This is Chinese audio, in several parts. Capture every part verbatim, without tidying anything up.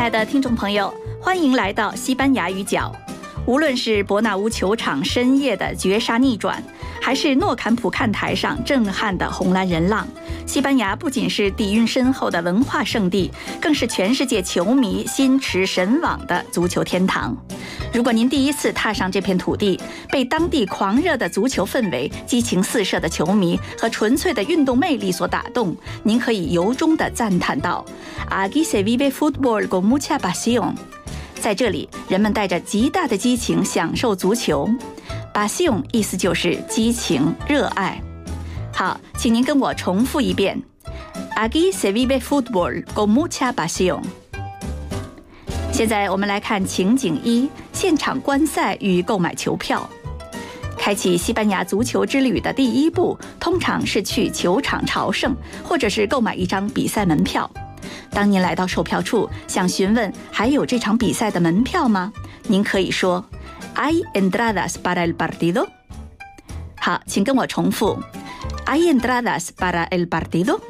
爱的听众朋友，欢迎来到西班牙语角。无论是伯纳乌球场深夜的绝杀逆转，还是诺坎普看台上震撼的红蓝人浪，西班牙不仅是底蕴深厚的文化圣地，更是全世界球迷心驰神往的足球天堂。如果您第一次踏上这片土地，被当地狂热的足球氛围、激情四射的球迷和纯粹的运动魅力所打动，您可以由衷地赞叹道 Aquí se vive fútbol con mucha pasión。 在这里，人们带着极大的激情享受足球。pasión 意思就是激情、热爱。好，请您跟我重复一遍 Aquí se vive fútbol con mucha pasión。 现在我们来看情景一，现场观赛与购买球票。开启西班牙足球之旅的第一步，通常是去球场朝圣，或者是购买一张比赛门票。当您来到售票处，想询问还有这场比赛的门票吗？您可以说 ¿Hay entradas para el partido？ 好，请跟我重复 ¿Hay entradas para el partido？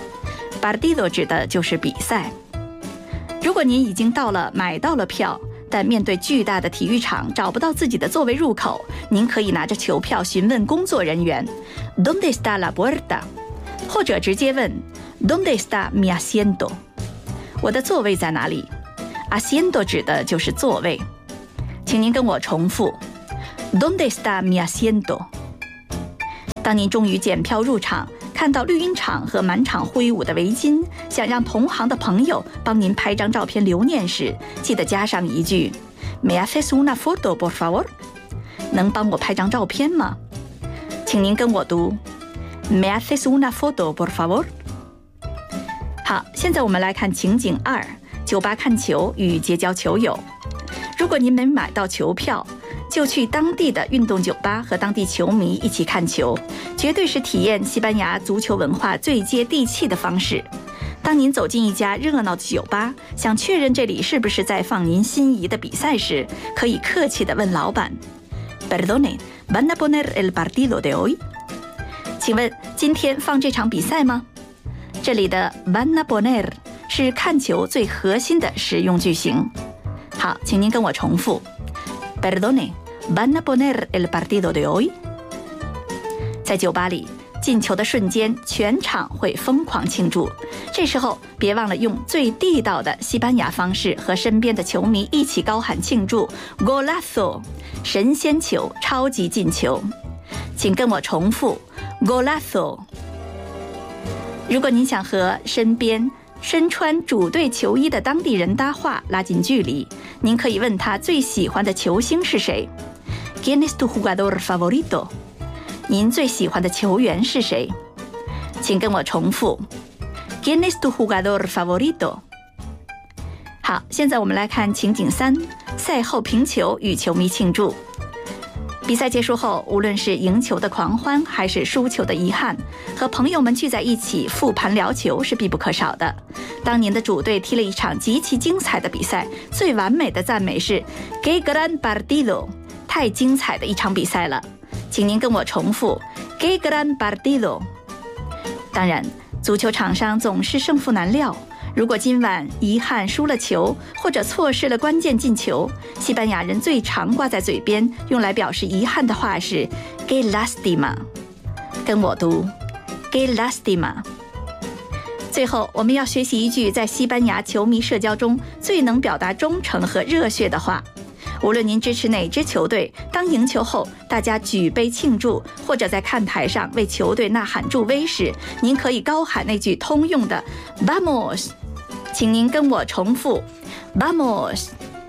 Partido 指的就是比赛。如果您已经到了买到了票，但面对巨大的体育场找不到自己的座位入口，您可以拿着球票询问工作人员 ¿Dónde está la puerta？ 或者直接问 ¿Dónde está mi asiento？ 我的座位在哪里？ Asiento 指的就是座位。请您跟我重复 ¿Dónde está mi asiento？ 当您终于检票入场，看到绿茵场和满场挥舞的围巾，想让同行的朋友帮您拍张照片留念时，记得加上一句 ¿Me haces una foto por favor？ 能帮我拍张照片吗？请您跟我读 ¿Me haces una foto por favor？ 好，现在我们来看情景二，酒吧看球与结交球友。如果您没买到球票，就去当地的运动酒吧和当地球迷一起看球，绝对是体验西班牙足球文化最接地气的方式。当您走进一家热闹的酒吧，想确认这里是不是在放您心仪的比赛时，可以客气地问老板 Perdone, ¿van a poner el partido de hoy？ 请问今天放这场比赛吗？这里的 van a poner 是看球最核心的实用句型。好，请您跟我重复 Perdone, ¿van a poner el partido de hoy？ 在酒吧里，进球的瞬间，全场会疯狂庆祝。这时候，别忘了用最地道的西班牙方式和身边的球迷一起高喊庆祝 Golazo， 神仙球，超级进球。请跟我重复 Golazo。如果您想和身边身穿主队球衣的当地人搭话，拉近距离，您可以问他最喜欢的球星是谁 ¿Quién es tu jugador favorito？ 您最喜欢的球员是谁？请跟我重复 ¿Quién es tu jugador favorito？ 好，现在我们来看情景三，赛后评球与球迷庆祝。比赛结束后，无论是赢球的狂欢还是输球的遗憾，和朋友们聚在一起复盘聊球是必不可少的。当您的主队踢了一场极其精彩的比赛，最完美的赞美是 Qué gran partido， 太精彩的一场比赛了。请您跟我重复 Qué gran partido。 当然，足球场上总是胜负难料，如果今晚遗憾输了球，或者错失了关键进球，西班牙人最常挂在嘴边用来表示遗憾的话是 Qué lástima。 跟我读 Qué lástima。 最后，我们要学习一句在西班牙球迷社交中最能表达忠诚和热血的话。无论您支持哪支球队，当赢球后大家举杯庆祝，或者在看台上为球队呐喊助威时，您可以高喊那句通用的 Vamos。 请您跟我重复 Vamos。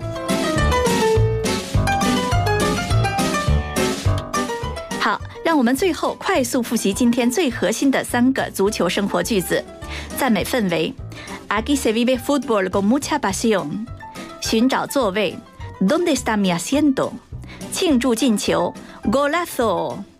好，让我们最后快速复习今天最核心的三个足球生活句子。赞美氛围 Aquí se vive fútbol con mucha pasión。 寻找座位 ¿Dónde está mi asiento？ 庆祝进球 Golazo。